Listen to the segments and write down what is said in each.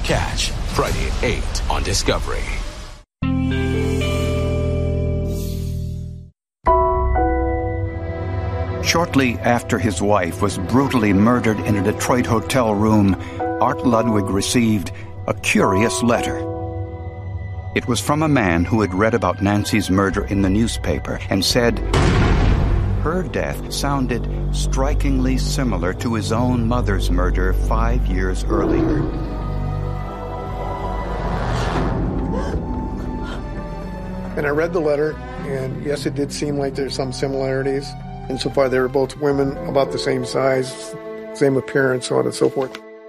Catch Friday at 8 on Discovery. Shortly after his wife was brutally murdered in a Detroit hotel room, Art Ludwig received a curious letter. It was from a man who had read about Nancy's murder in the newspaper and said her death sounded strikingly similar to his own mother's murder 5 years earlier. And I read the letter, and yes, it did seem like there's some similarities. Insofar they were both women about the same size, same appearance, so on and so forth.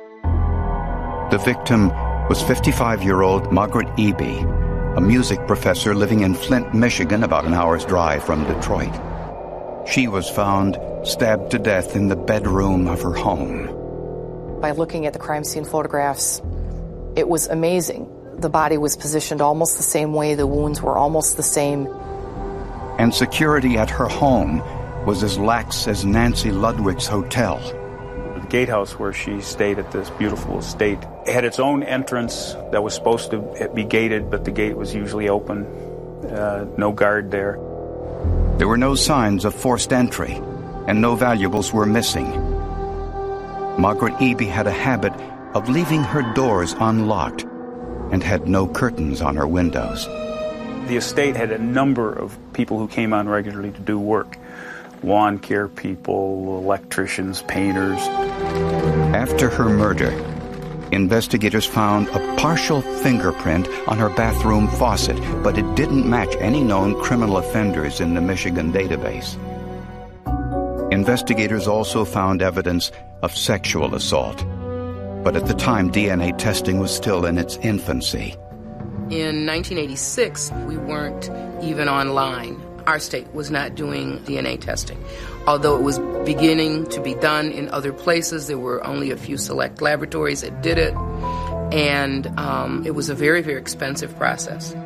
The victim was 55-year-old Margaret Eby, a music professor living in Flint, Michigan, about an hour's drive from Detroit. She was found stabbed to death in the bedroom of her home. By looking at the crime scene photographs, it was amazing. The body was positioned almost the same way, the wounds were almost the same. And security at her home was as lax as Nancy Ludwig's hotel. The gatehouse where she stayed at this beautiful estate had its own entrance that was supposed to be gated, but the gate was usually open. No guard there. There were no signs of forced entry, and no valuables were missing. Margaret Eby had a habit of leaving her doors unlocked and had no curtains on her windows. The estate had a number of people who came on regularly to do work. Lawn care people, electricians, painters. After her murder, investigators found a partial fingerprint on her bathroom faucet, but it didn't match any known criminal offenders in the Michigan database. Investigators also found evidence of sexual assault, but at the time DNA testing was still in its infancy. In 1986, we weren't even online. Our state was not doing DNA testing. Although it was beginning to be done in other places, there were only a few select laboratories that did it, and it was a very, very expensive process.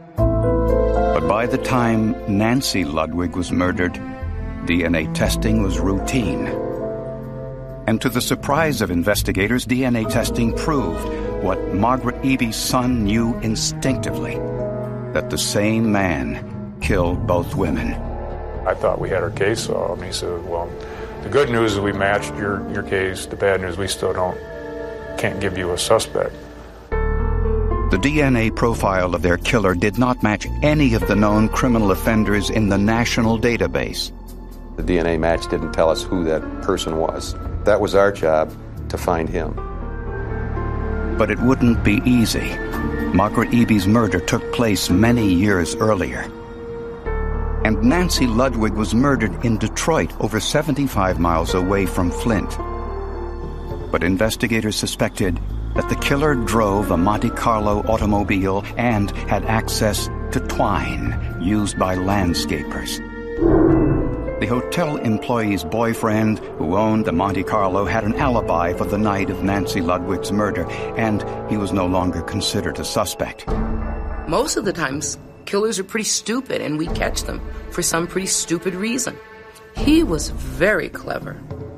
But by the time Nancy Ludwig was murdered, DNA testing was routine. And to the surprise of investigators, DNA testing proved what Margaret Eby's son knew instinctively, that the same man killed both women. I thought we had our case solved. And he said, well, the good news is we matched your case. The bad news, we still can't give you a suspect. The DNA profile of their killer did not match any of the known criminal offenders in the national database. The DNA match didn't tell us who that person was. That was our job, to find him. But it wouldn't be easy. Margaret Eby's murder took place many years earlier. And Nancy Ludwig was murdered in Detroit, over 75 miles away from Flint. But investigators suspected that the killer drove a Monte Carlo automobile and had access to twine used by landscapers. The hotel employee's boyfriend, who owned the Monte Carlo, had an alibi for the night of Nancy Ludwig's murder, and he was no longer considered a suspect. Most of the times, killers are pretty stupid, and we catch them for some pretty stupid reason. He was very clever,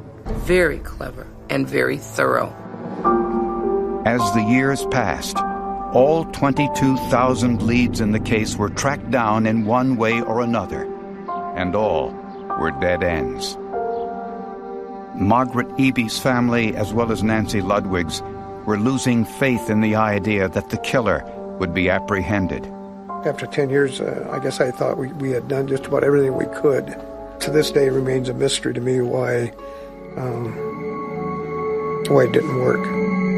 and very thorough. As the years passed, all 22,000 leads in the case were tracked down in one way or another, and all were dead ends. Margaret Eby's family, as well as Nancy Ludwig's, were losing faith in the idea that the killer would be apprehended. After 10 years, I guess I thought we had done just about everything we could. To this day, it remains a mystery to me why it didn't work.